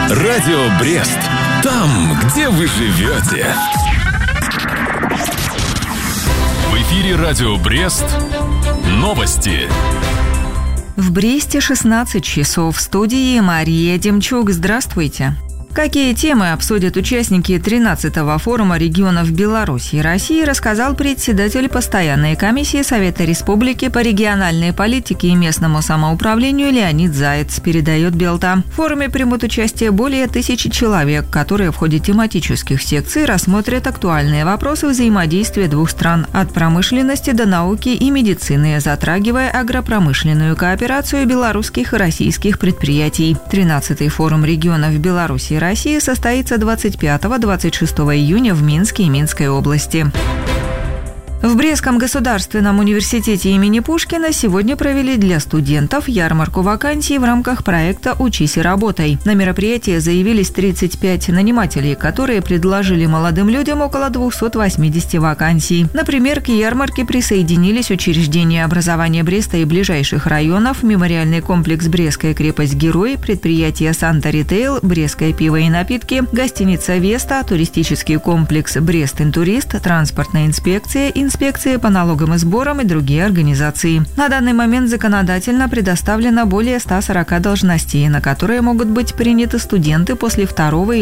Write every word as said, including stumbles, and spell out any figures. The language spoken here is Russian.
Радио Брест. Там, где вы живете. В эфире Радио Брест. Новости. В Бресте шестнадцать часов. В студии Мария Демчук. Здравствуйте. Какие темы обсудят участники тринадцатого форума регионов Беларуси и России, рассказал председатель постоянной комиссии Совета Республики по региональной политике и местному самоуправлению Леонид Заяц, передает Белта. В форуме примут участие более тысячи человек, которые в ходе тематических секций рассмотрят актуальные вопросы взаимодействия двух стран от промышленности до науки и медицины, затрагивая агропромышленную кооперацию белорусских и российских предприятий. тринадцатый форум регионов Беларуси и России состоится двадцать пятого — двадцать шестого июня в Минске и Минской области. В Брестском государственном университете имени Пушкина сегодня провели для студентов ярмарку вакансий в рамках проекта «Учись и работай». На мероприятие заявились тридцать пять нанимателей, которые предложили молодым людям около двести восемьдесят вакансий. Например, к ярмарке присоединились учреждения образования Бреста и ближайших районов, мемориальный комплекс «Брестская крепость-герой», предприятие «Санта Ритейл», «Брестское пиво и напитки», гостиница «Веста», туристический комплекс «Брест-Интурист», транспортная инспекция, инспекции по налогам и сборам и другие организации. На данный момент законодательно предоставлено более ста сорока должностей, на которые могут быть приняты студенты после второго